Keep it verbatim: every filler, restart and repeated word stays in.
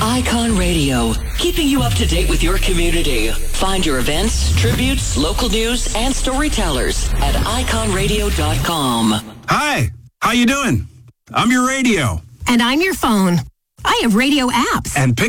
Icon Radio, keeping you up to date with your community. Find your events, tributes, local news, and storytellers at icon radio dot com. Hi, how you doing? I'm your radio. And I'm your phone. I have radio apps. And pick